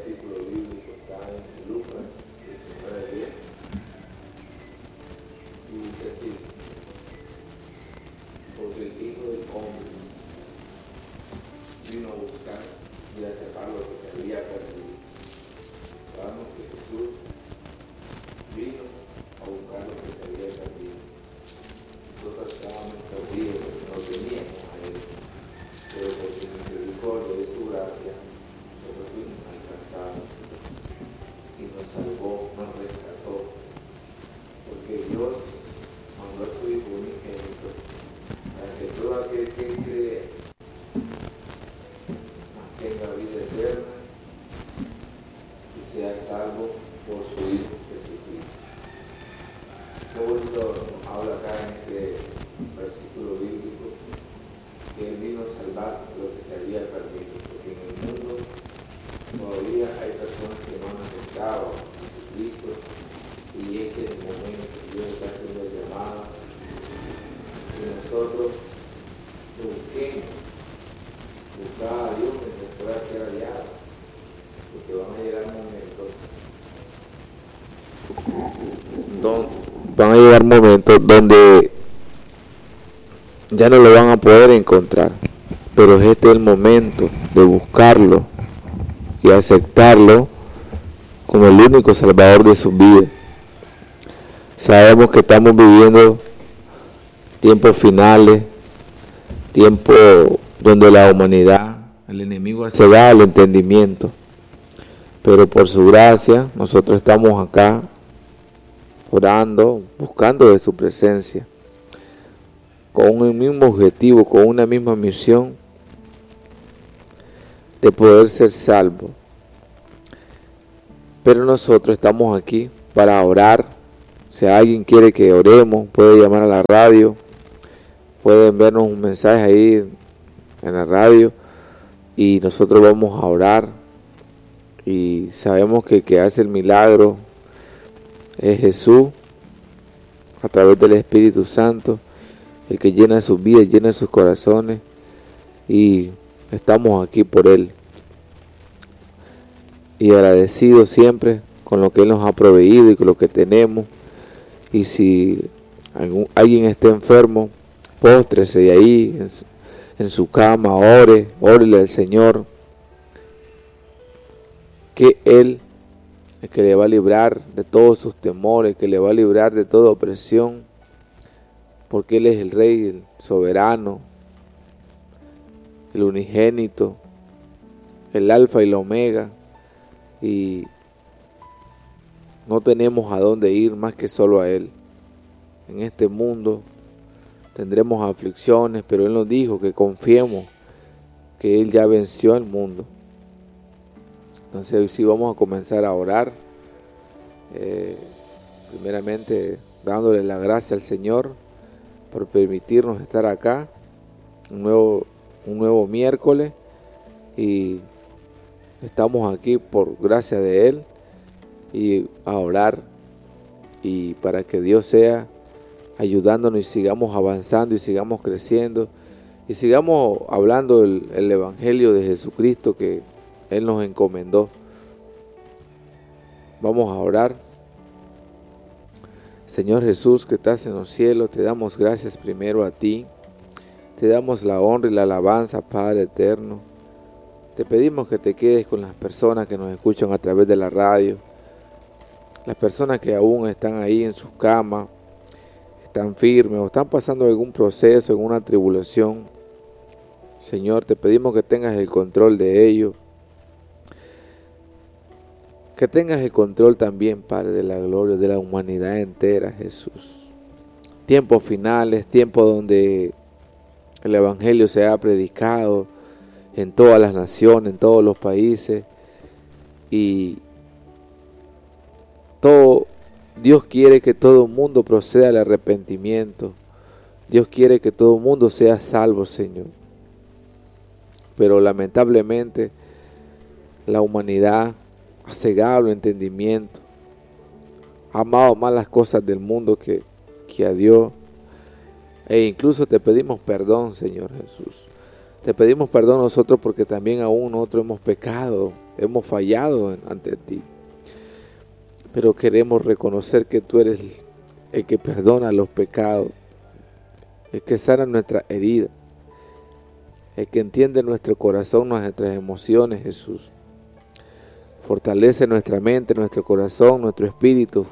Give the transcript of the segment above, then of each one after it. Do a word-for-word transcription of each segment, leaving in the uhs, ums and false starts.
versículo bíblico está en Lucas diecinueve diez y dice así: porque el Hijo del Hombre vino a buscar y a sacar lo que se había perdido. Sabemos que Jesús vino a buscar lo que se había perdido. Nosotros estábamos perdidos porque no teníamos a Él, pero por su misericordia y su gracia nosotros fuimos alcanzados y nos salvó, nos rescató, porque Dios mandó a su Hijo unigénito para que todo aquel que cree mantenga vida eterna y sea salvo por su Hijo Jesucristo. Qué bonito nos habla acá en este versículo bíblico que Él vino a salvar lo que se había perdido, porque en el mundo todavía hay personas que no han aceptado a Jesucristo y este es el momento que Dios está haciendo el llamado que nosotros lo busquemos, buscar a Dios mientras pueda ser hallado, porque van a llegar momentos donde, van a llegar momentos donde ya no lo van a poder encontrar, pero este es el momento de buscarlo y aceptarlo como el único salvador de su vida. Sabemos que estamos viviendo tiempos finales, tiempos donde la humanidad, el enemigo ha cegado el entendimiento, pero por su gracia nosotros estamos acá orando, buscando de su presencia, con un mismo objetivo, con una misma misión de poder ser salvo. Pero nosotros estamos aquí para orar. Si alguien quiere que oremos, puede llamar a la radio, pueden vernos un mensaje ahí en la radio y nosotros vamos a orar. Y sabemos que el que hace el milagro es Jesús a través del Espíritu Santo, el que llena sus vidas, llena sus corazones, y estamos aquí por Él y agradecidos siempre con lo que Él nos ha proveído y con lo que tenemos. Y si algún, alguien está enfermo, póstrese ahí en su, en su cama, ore, órele al Señor, que Él es que le va a librar de todos sus temores, que le va a librar de toda opresión, porque Él es el Rey, el soberano, el unigénito, el alfa y la omega, y no tenemos a dónde ir más que solo a Él. En este mundo tendremos aflicciones, pero Él nos dijo que confiemos que Él ya venció al mundo. Entonces hoy sí vamos a comenzar a orar, eh, primeramente dándole la gracia al Señor por permitirnos estar acá, un nuevo, un nuevo miércoles, y estamos aquí por gracia de Él, y a orar, y para que Dios sea ayudándonos y sigamos avanzando y sigamos creciendo, y sigamos hablando el, el Evangelio de Jesucristo que Él nos encomendó. Vamos a orar. Señor Jesús, que estás en los cielos, te damos gracias primero a ti. Te damos la honra y la alabanza, Padre eterno. Te pedimos que te quedes con las personas que nos escuchan a través de la radio, las personas que aún están ahí en sus camas, están firmes o están pasando algún proceso, alguna tribulación. Señor, te pedimos que tengas el control de ello, que tengas el control también, Padre de la gloria, de la humanidad entera, Jesús. Tiempos finales, tiempos donde el Evangelio se ha predicado en todas las naciones, en todos los países, y todo, Dios quiere que todo el mundo proceda al arrepentimiento. Dios quiere que todo el mundo sea salvo, Señor. Pero lamentablemente la humanidad ha cegado el entendimiento, ha amado más las cosas del mundo que, que a Dios. E incluso te pedimos perdón, Señor Jesús. Te pedimos perdón nosotros porque también aún nosotros hemos pecado hemos fallado ante ti. Pero queremos reconocer que tú eres el que perdona los pecados, el que sana nuestras heridas, el que entiende nuestro corazón, nuestras emociones, Jesús. Fortalece nuestra mente, nuestro corazón, nuestro espíritu,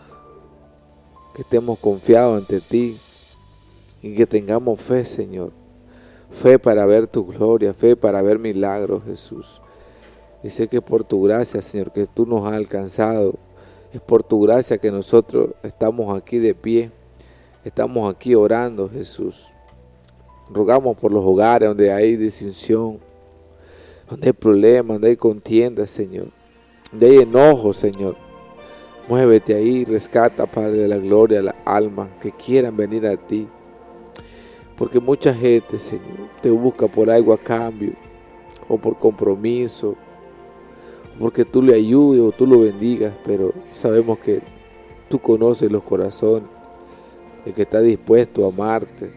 que estemos confiados ante ti y que tengamos fe, Señor. Fe para ver tu gloria, fe para ver milagros, Jesús. Y sé que por tu gracia, Señor, que tú nos has alcanzado. Es por tu gracia que nosotros estamos aquí de pie. Estamos aquí orando, Jesús. Rogamos por los hogares donde hay distinción, donde hay problemas, donde hay contiendas, Señor. Donde hay enojo, Señor. Muévete ahí, rescata, Padre de la gloria, las almas que quieran venir a ti. Porque mucha gente, Señor, te busca por algo a cambio, o por compromiso, o porque tú le ayudes o tú lo bendigas, pero sabemos que tú conoces los corazones, el que está dispuesto a amarte,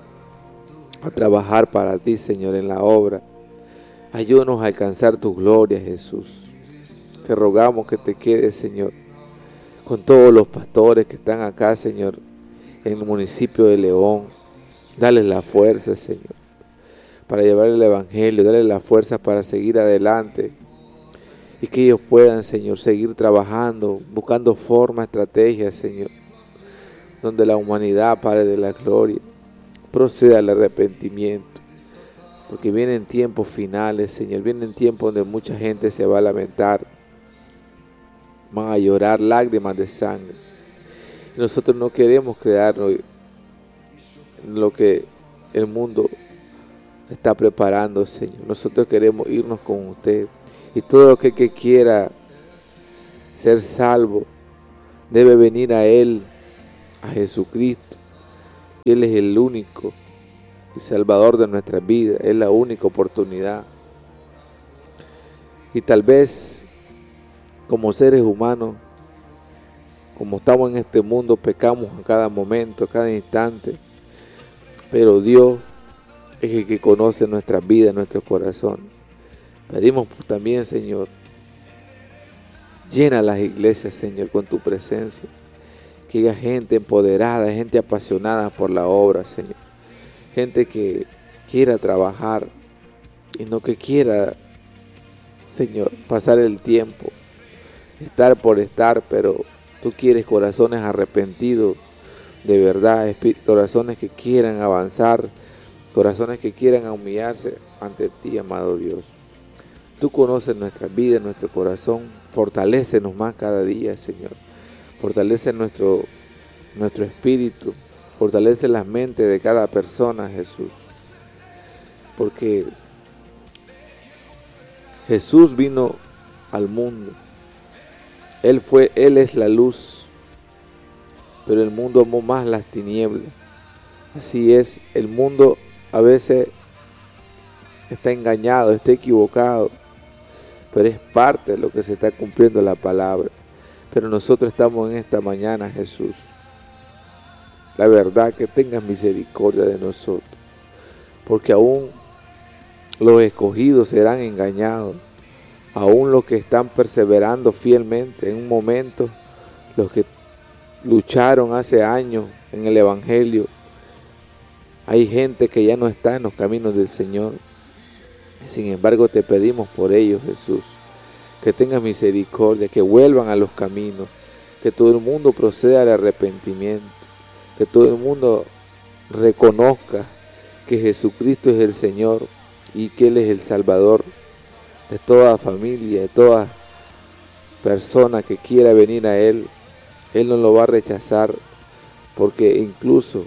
a trabajar para ti, Señor, en la obra. Ayúdanos a alcanzar tu gloria, Jesús. Te rogamos que te quedes, Señor, con todos los pastores que están acá, Señor, en el municipio de León. Dale la fuerza, Señor, para llevar el evangelio. Dale la fuerza para seguir adelante. Y que ellos puedan, Señor, seguir trabajando, buscando formas, estrategias, Señor, donde la humanidad, Padre de la gloria, proceda al arrepentimiento. Porque vienen tiempos finales, Señor. Vienen tiempos donde mucha gente se va a lamentar. Van a llorar lágrimas de sangre. Y nosotros no queremos quedarnos en lo que el mundo está preparando, Señor. Nosotros queremos irnos con usted. Y todo aquel que quiera ser salvo debe venir a Él, a Jesucristo. Y Él es el único y Salvador de nuestras vidas. Es la única oportunidad. Y tal vez, como seres humanos, como estamos en este mundo, pecamos a cada momento, a cada instante. Pero Dios es el que conoce nuestras vidas, nuestro corazón. Pedimos también, Señor, llena las iglesias, Señor, con tu presencia. Que haya gente empoderada, gente apasionada por la obra, Señor. Gente que quiera trabajar y no que quiera, Señor, pasar el tiempo, estar por estar, pero tú quieres corazones arrepentidos de verdad, corazones que quieran avanzar, corazones que quieran humillarse ante ti, amado Dios. Tú conoces nuestra vida, nuestro corazón. Fortalécenos más cada día, Señor. Fortalece nuestro, nuestro espíritu. Fortalece las mentes de cada persona, Jesús. Porque Jesús vino al mundo. Él fue, Él es la luz. Pero el mundo amó más las tinieblas. Así es, el mundo a veces está engañado, está equivocado. Pero es parte de lo que se está cumpliendo la palabra. Pero nosotros estamos en esta mañana, Jesús. La verdad, que tengas misericordia de nosotros. Porque aún los escogidos serán engañados. Aún los que están perseverando fielmente en un momento, los que lucharon hace años en el Evangelio. Hay gente que ya no está en los caminos del Señor. Sin embargo, te pedimos por ellos, Jesús, que tengas misericordia, que vuelvan a los caminos, que todo el mundo proceda al arrepentimiento, que todo el mundo reconozca que Jesucristo es el Señor y que Él es el Salvador de toda familia, de toda persona que quiera venir a Él. Él no lo va a rechazar, porque incluso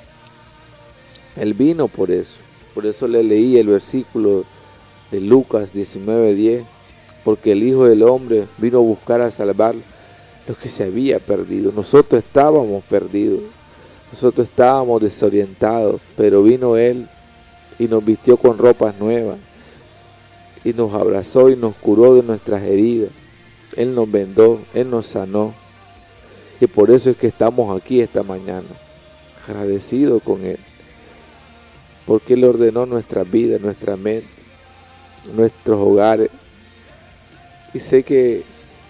Él vino por eso. Por eso le leí el versículo de Lucas diecinueve diez, porque el Hijo del Hombre vino a buscar a salvar lo que se había perdido. Nosotros estábamos perdidos, nosotros estábamos desorientados, pero vino Él y nos vistió con ropas nuevas, y nos abrazó y nos curó de nuestras heridas. Él nos vendó, Él nos sanó, y por eso es que estamos aquí esta mañana, agradecidos con Él, porque Él ordenó nuestra vida, nuestra mente, nuestros hogares, Y sé que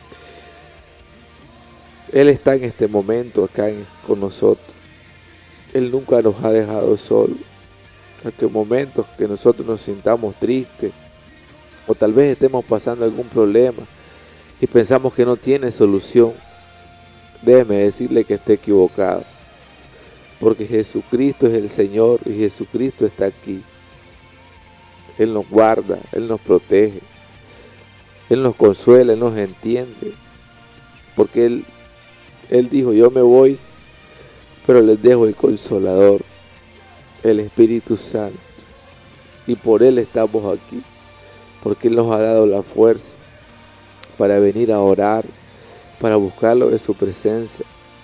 Él está en este momento acá en, con nosotros. Él nunca nos ha dejado solos. En momentos que nosotros nos sintamos tristes o tal vez estemos pasando algún problema y pensamos que no tiene solución, déjeme decirle que esté equivocado, porque Jesucristo es el Señor y Jesucristo está aquí. Él nos guarda, Él nos protege, Él nos consuela, Él nos entiende, porque Él, Él dijo: yo me voy, pero les dejo el Consolador, el Espíritu Santo, y por Él estamos aquí, porque Él nos ha dado la fuerza para venir a orar, para buscarlo de su presencia.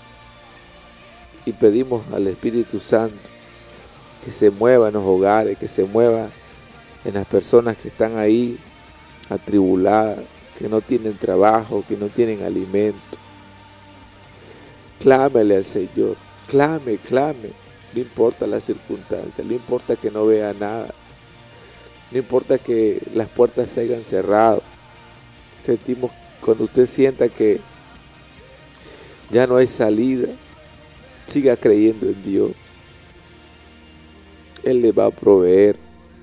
Y pedimos al Espíritu Santo que se mueva en los hogares, que se mueva en las personas que están ahí atribuladas, que no tienen trabajo, que no tienen alimento. Clámele al Señor, clame, clame. No importa la circunstancia, no importa que no vea nada, no importa que las puertas se hayan cerrado. Sentimos, cuando usted sienta que ya no hay salida, siga creyendo en Dios. Él le va a proveer,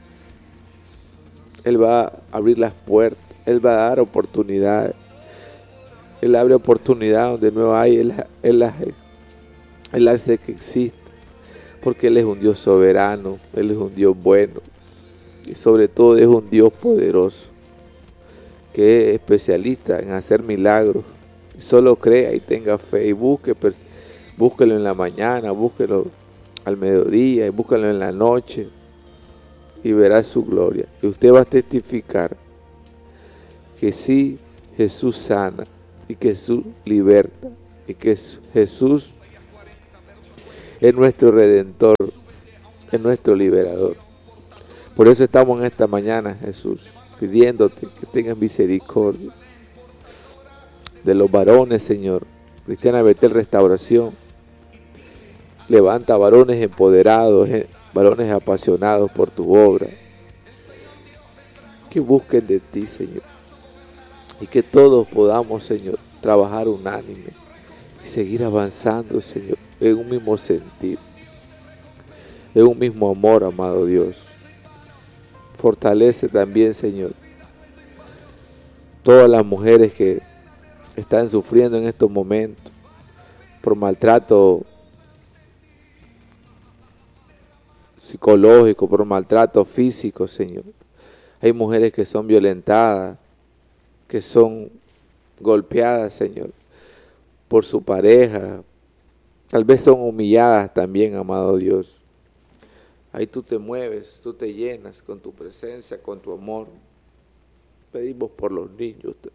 Él va a abrir las puertas, Él va a dar oportunidades. Él abre oportunidades donde no hay, Él, él, él hace que exista, porque Él es un Dios soberano, Él es un Dios bueno y sobre todo es un Dios poderoso, que es especialista en hacer milagros. Solo crea y tenga fe y busque, búsquelo en la mañana, búsquelo al mediodía y búsquelo en la noche y verá su gloria. Y usted va a testificar que sí, Jesús sana y que Jesús liberta y que Jesús es nuestro Redentor, es nuestro liberador. Por eso estamos en esta mañana, Jesús, pidiéndote que tengas misericordia de los varones, Señor. Cristiana Betel Restauración levanta varones empoderados, varones apasionados por tu obra, que busquen de ti, Señor, y que todos podamos, Señor, trabajar unánime y seguir avanzando, Señor, en un mismo sentir, en un mismo amor, amado Dios. Fortalece también, Señor, todas las mujeres que están sufriendo en estos momentos por maltrato psicológico, por maltrato físico, Señor. Hay mujeres que son violentadas, que son golpeadas, Señor, por su pareja. Tal vez son humilladas también, amado Dios. Ahí tú te mueves, tú te llenas con tu presencia, con tu amor. Pedimos por los niños también.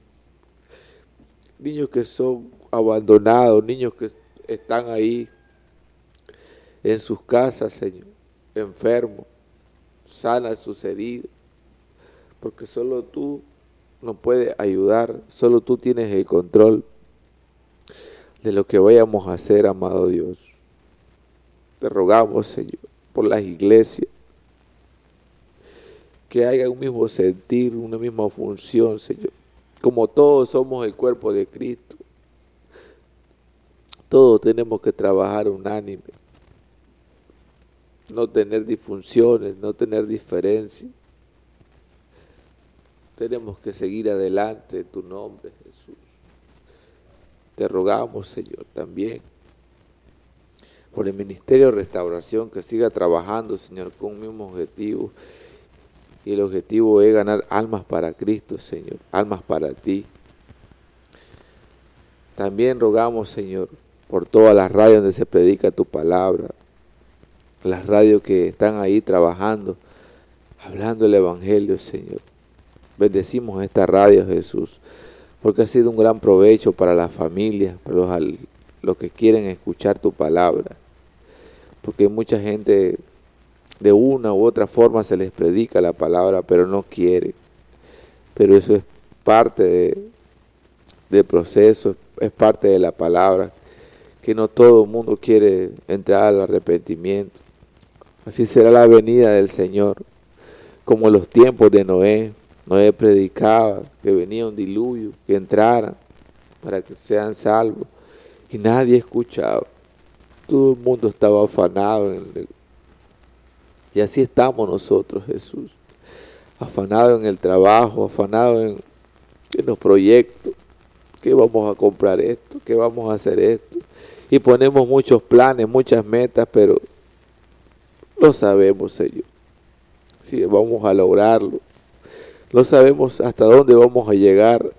Niños que son abandonados, niños que están ahí en sus casas, Señor, enfermos. Sana sus heridas, porque solo tú nos puedes ayudar, solo tú tienes el control de lo que vayamos a hacer, amado Dios. Te rogamos, Señor, por las iglesias, que haya un mismo sentir, una misma función, Señor. Como todos somos el cuerpo de Cristo, todos tenemos que trabajar unánime, no tener disfunciones, no tener diferencias. Tenemos que seguir adelante en tu nombre, Jesús. Te rogamos, Señor, también por el Ministerio de Restauración, que siga trabajando, Señor, con un mismo objetivo. Y el objetivo es ganar almas para Cristo, Señor, almas para ti. También rogamos, Señor, por todas las radios donde se predica tu palabra, las radios que están ahí trabajando, hablando el Evangelio, Señor. Bendecimos esta radio, Jesús, porque ha sido un gran provecho para las familias, para los, los que quieren escuchar tu palabra, porque mucha gente de una u otra forma se les predica la palabra, pero no quiere. Pero eso es parte de, del proceso, es parte de la palabra, que no todo el mundo quiere entrar al arrepentimiento. Así será la venida del Señor, como los tiempos de Noé, Noé predicaba que venía un diluvio, que entraran para que sean salvos. Y nadie escuchaba. Todo el mundo estaba afanado. En el... Y así estamos nosotros, Jesús. Afanados en el trabajo, afanados en, en los proyectos. ¿Qué vamos a comprar esto? ¿Qué vamos a hacer esto? Y ponemos muchos planes, muchas metas, pero no sabemos, Señor, si vamos a lograrlo. No sabemos hasta dónde vamos a llegar.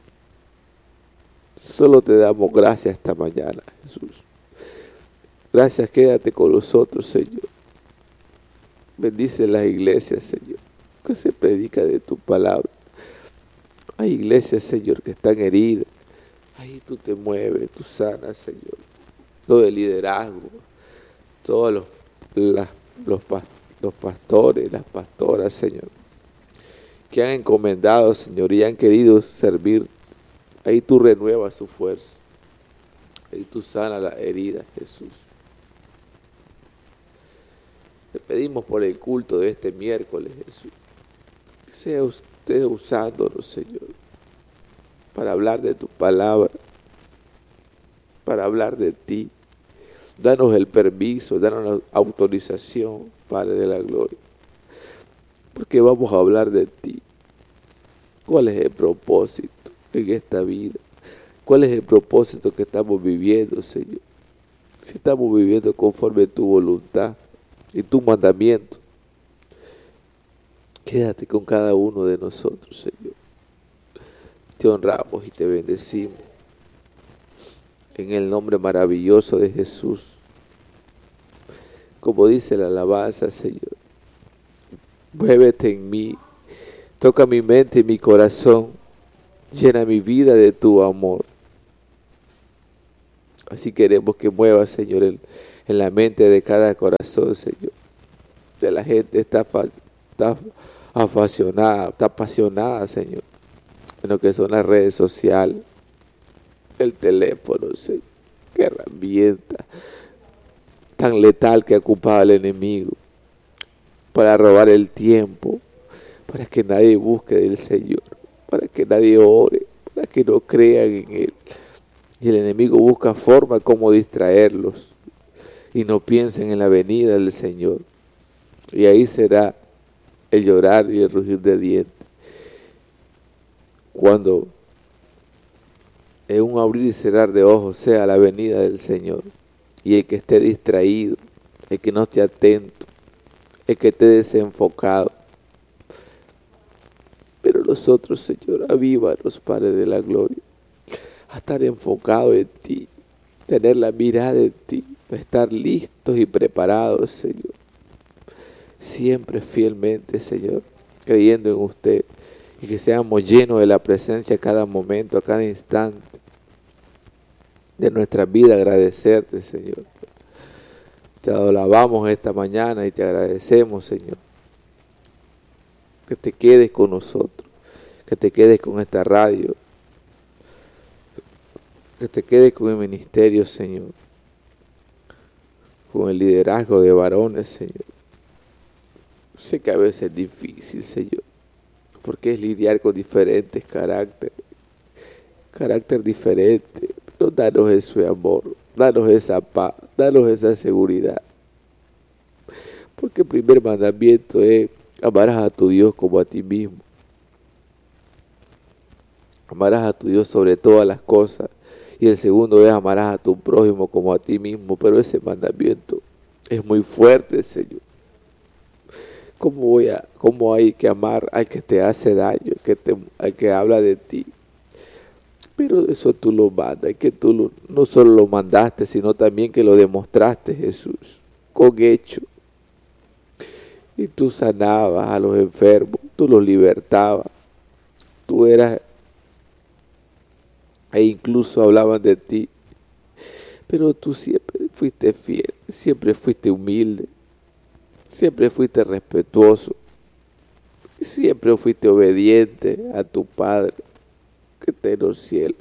Solo te damos gracias esta mañana, Jesús. Gracias, quédate con nosotros, Señor. Bendice las iglesias, Señor, que se predica de tu palabra. Hay iglesias, Señor, que están heridas. Ahí tú te mueves, tú sanas, Señor. Todo el liderazgo, todos los, las, los, los pastores, las pastoras, Señor, que han encomendado, Señor, y han querido servir. Ahí tú renuevas su fuerza. Ahí tú sanas las heridas, Jesús. Te pedimos por el culto de este miércoles, Jesús, que sea usted usándonos, Señor, para hablar de tu palabra, para hablar de ti. Danos el permiso, danos la autorización, Padre de la gloria, porque vamos a hablar de ti. ¿Cuál es el propósito en esta vida? ¿Cuál es el propósito que estamos viviendo, Señor? Si estamos viviendo conforme a tu voluntad y tu mandamiento, quédate con cada uno de nosotros, Señor. Te honramos y te bendecimos. En el nombre maravilloso de Jesús. Como dice la alabanza, Señor, muévete en mí, toca mi mente y mi corazón, llena mi vida de tu amor. Así queremos que muevas, Señor, en, en la mente de cada corazón, Señor. De la gente está, está apasionada, está apasionada, Señor, en lo que son las redes sociales. El teléfono, Señor, qué herramienta tan letal que ocupaba el enemigo para robar el tiempo, para que nadie busque del Señor, para que nadie ore, para que no crean en Él. Y el enemigo busca forma como distraerlos y no piensen en la venida del Señor. Y ahí será el llorar y el rugir de dientes. Cuando en un abrir y cerrar de ojos sea la venida del Señor. Y el que esté distraído, el que no esté atento, el que esté desenfocado. Pero nosotros, Señor, avívanos, Padre de la gloria, a estar enfocado en ti, tener la mirada en ti, estar listos y preparados, Señor. Siempre fielmente, Señor, creyendo en usted. Y que seamos llenos de la presencia a cada momento, a cada instante de nuestra vida. Agradecerte, Señor. Te alabamos esta mañana y te agradecemos, Señor. Que te quedes con nosotros, que te quedes con esta radio, que te quedes con el ministerio, Señor, con el liderazgo de varones, Señor. Sé que a veces es difícil, Señor, porque es lidiar con diferentes caracteres, carácter diferente, pero danos ese amor, danos esa paz, danos esa seguridad. Porque el primer mandamiento es: amarás a tu Dios como a ti mismo. Amarás a tu Dios sobre todas las cosas. Y el segundo es: amarás a tu prójimo como a ti mismo. Pero ese mandamiento es muy fuerte, Señor. ¿Cómo, voy a, cómo hay que amar al que te hace daño, al que, te, al que habla de ti? Pero eso tú lo mandas, que tú lo, no solo lo mandaste, sino también que lo demostraste, Jesús, con hecho. Y tú sanabas a los enfermos, tú los libertabas, tú eras, e incluso hablaban de ti. Pero tú siempre fuiste fiel, siempre fuiste humilde, siempre fuiste respetuoso, siempre fuiste obediente a tu Padre que está en los cielos.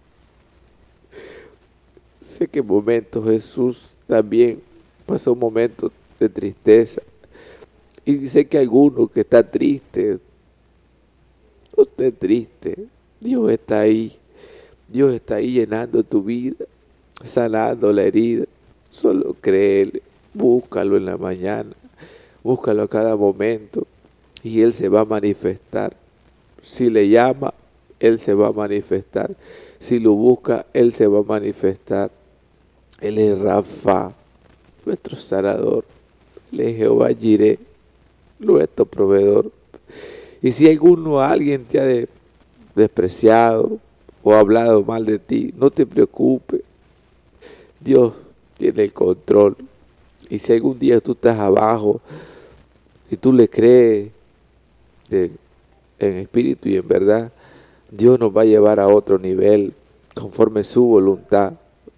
Sé que en momentos Jesús también pasó momentos de tristeza. Y sé que alguno que está triste, No estés triste. Dios está ahí. Dios está ahí llenando tu vida, sanando la herida. Solo créele, búscalo en la mañana, búscalo a cada momento y Él se va a manifestar. Si le llama, Él se va a manifestar. Si lo busca, Él se va a manifestar. Él es Rafa, nuestro sanador. Él es Jehová Jireh, nuestro proveedor. Y si alguno, alguien te ha de, despreciado o ha hablado mal de ti, no te preocupes. Dios tiene el control. Y si algún día tú estás abajo, si tú le crees de, en espíritu y en verdad, Dios nos va a llevar a otro nivel conforme su voluntad.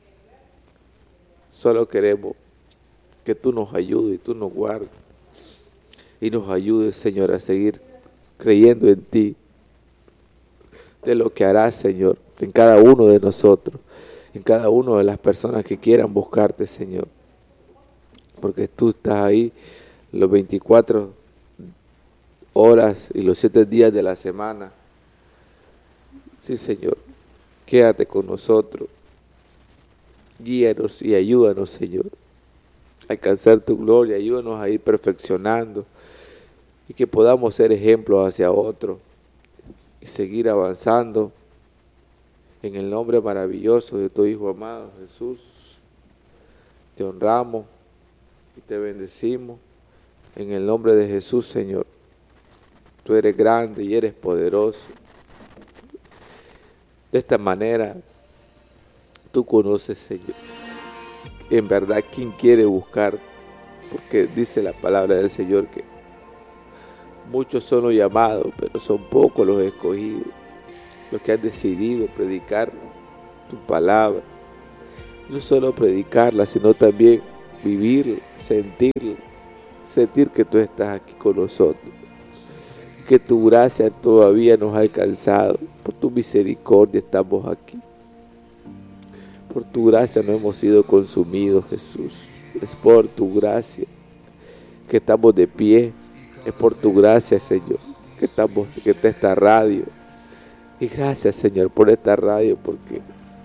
Solo queremos que tú nos ayudes y tú nos guardes y nos ayudes, Señor, a seguir creyendo en ti, de lo que harás, Señor, en cada uno de nosotros, en cada una de las personas que quieran buscarte, Señor, porque tú estás ahí los veinticuatro horas y los siete días de la semana. Sí, Señor, quédate con nosotros, guíanos y ayúdanos, Señor, a alcanzar tu gloria, ayúdanos a ir perfeccionando y que podamos ser ejemplos hacia otros y seguir avanzando en el nombre maravilloso de tu Hijo amado Jesús. Te honramos y te bendecimos en el nombre de Jesús, Señor. Tú eres grande y eres poderoso. De esta manera, tú conoces, Señor, en verdad quién quiere buscar, porque dice la palabra del Señor que muchos son los llamados, pero son pocos los escogidos, los que han decidido predicar tu palabra. No solo predicarla, sino también vivirla, sentirla, sentir que tú estás aquí con nosotros, que tu gracia todavía nos ha alcanzado. Por tu misericordia estamos aquí. Por tu gracia no hemos sido consumidos, Jesús. Es por tu gracia que estamos de pie. Es por tu gracia, Señor, que estamos, que está esta radio. Y gracias, Señor, por esta radio, porque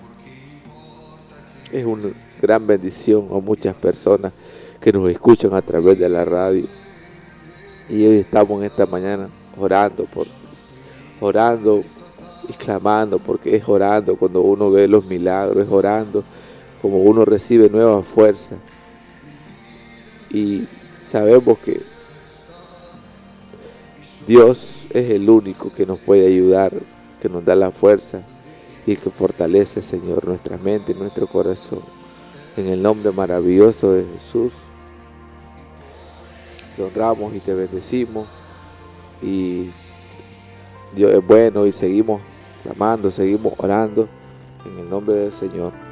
es una gran bendición a muchas personas que nos escuchan a través de la radio. Y hoy estamos en esta mañana orando por, orando y clamando, porque es orando cuando uno ve los milagros, es orando como uno recibe nuevas fuerzas. Y sabemos que Dios es el único que nos puede ayudar, que nos da la fuerza y que fortalece, Señor, nuestra mente y nuestro corazón. En el nombre maravilloso de Jesús, te honramos y te bendecimos. Y Dios es bueno y seguimos clamando, seguimos orando en el nombre del Señor.